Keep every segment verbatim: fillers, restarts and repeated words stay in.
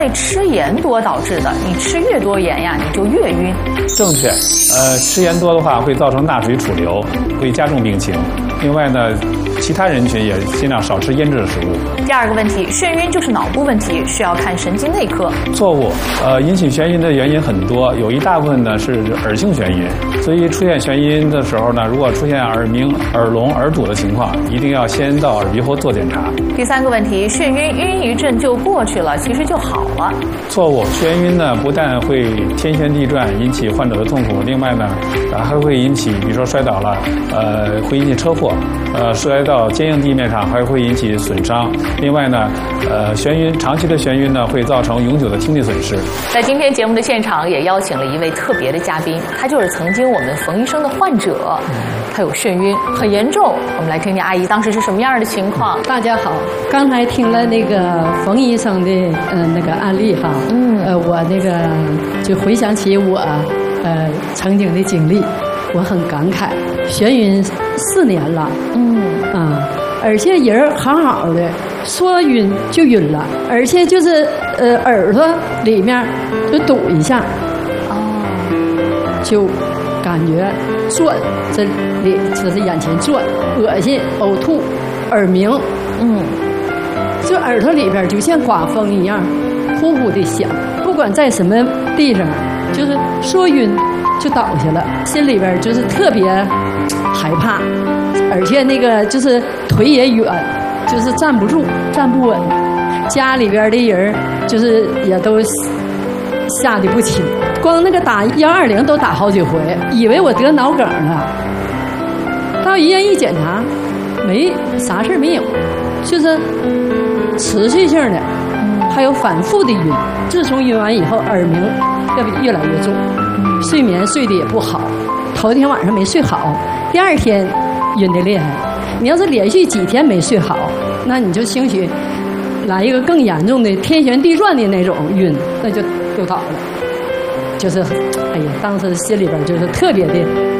吃盐多导致的，你吃越多盐呀，你就越晕。 正确，呃，吃盐多的话会造成钠水储留，会加重病情。另外呢，其他人群也尽量少吃腌制的食物。 第二个问题，眩晕就是脑部问题，需要看神经内科。 错误，呃，引起眩晕的原因很多，有一大部分呢是耳性眩晕。所以出现眩晕的时候呢，如果出现耳鸣、耳聋、耳堵的情况，一定要先到耳鼻喉做检查。 第三个问题，眩晕晕一阵就过去了，其实就好了。 错误，眩晕呢不但会天旋地转，引起患者的痛苦，另外呢，呃，还会引起，比如说摔倒了，呃，会引起车祸，呃，摔到坚硬地面上还会引起损伤。另外呢，呃，眩晕长期的眩晕呢会造成永久的听力损失。 在今天节目的现场也邀请了一位特别的嘉宾，他就是曾经我们冯医生的患者，他有眩晕很严重。我们来听听阿姨当时是什么样的情况。 大家好，刚才听了那个冯医生的呃那个案例哈，嗯，呃我那个就回想起我呃曾经的经历，我很感慨，眩晕四年了，嗯啊，而且人好好的，说晕就晕了，而且就是呃耳朵里面就堵一下，哦，就感觉转，这里就是眼前转，恶心、呕吐、耳鸣，嗯，就耳朵里边就像刮风一样，呼呼的响。不管在什么地方，就是说晕就倒下了，心里边就是特别害怕，而且那个就是腿也软，就是站不住、站不稳。家里边的人就是也都吓得不轻。光那个打幺二零都打好几回，以为我得脑梗了。到医院一检查，没啥事没有，就是持续性的，还有反复的晕。自从晕完以后，耳鸣越越来越重，睡眠睡得也不好。头一天晚上没睡好，第二天晕得厉害。你要是连续几天没睡好，那你就兴许来一个更严重的天旋地转的那种晕，那就就倒了。就是，哎呀，当时心里边就是特别的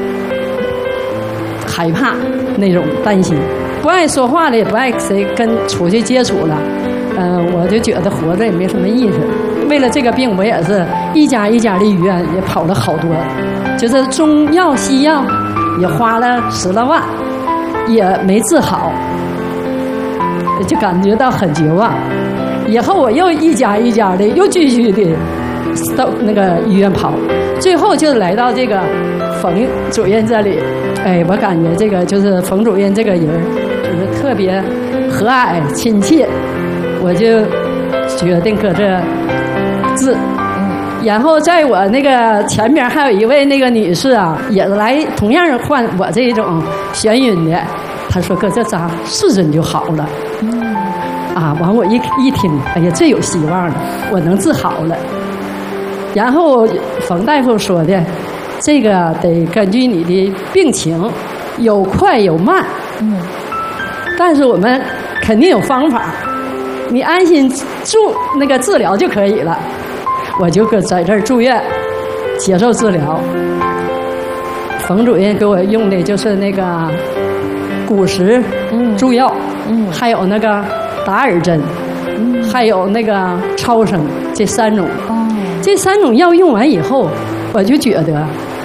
害怕，那种担心，不爱说话了，也不爱谁跟出去接触了，嗯、呃，我就觉得活着也没什么意思。为了这个病，我也是一家一家的医院也跑了好多，就是中药西药也花了十来万，也没治好，就感觉到很绝望。以后我又一家一家的又继续的到那个医院跑，最后就来到这个冯主任这里。哎，我感觉这个就是冯主任这个人，就是特别和蔼亲切，我就决定搁这治。然后在我那个前边还有一位那个女士啊，也来同样患我这种眩晕的，她说搁这扎四针就好了。啊，完我一一听，哎呀，这有希望了，我能治好了。然后冯大夫说的，这个得根据你的病情，有快有慢，嗯，但是我们肯定有方法，你安心住那个治疗就可以了。我就搁在这儿住院接受治疗。冯主任给我用的就是那个骨石注药，嗯，还有那个打耳针，嗯，还有那个超声，这三种。这三种药用完以后，我就觉得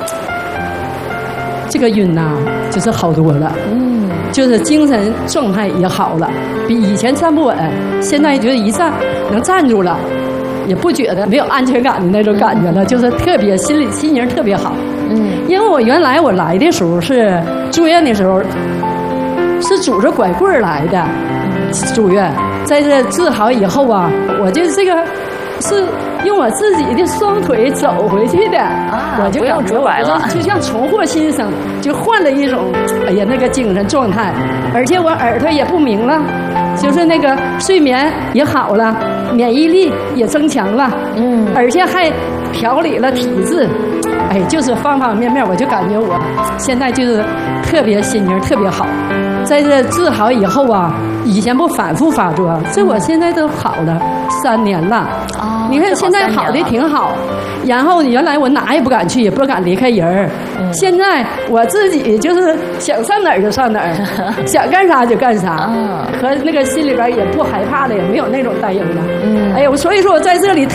这个晕呐、啊，就是好多了，嗯，就是精神状态也好了，比以前站不稳，现在觉得一站能站住了，也不觉得没有安全感的那种感觉了，就是特别心里心情特别好，嗯，因为我原来我来的时候是住院的时候，是拄着拐棍来的，住院，在这治好以后啊，我就这个是用我自己的双腿走回去的，啊、我就感觉我就像重获新生，就换了一种哎呀那个精神状态，而且我耳朵也不鸣了，就是那个睡眠也好了，免疫力也增强了，嗯，而且还调理了体质，哎，就是方方面面，我就感觉我现在就是特别心情特别好。在这治好以后啊，以前不反复发作，这我现在都好了。 三年了。 哦， 你看现在好的挺好，然后原来我哪也不敢去，也不敢离开人儿。嗯、现在我自己就是想上哪儿就上哪儿，想干啥就干啥，嗯、和那个心里边也不害怕了，也没有那种担忧了。嗯，哎呀，所以说我在这里。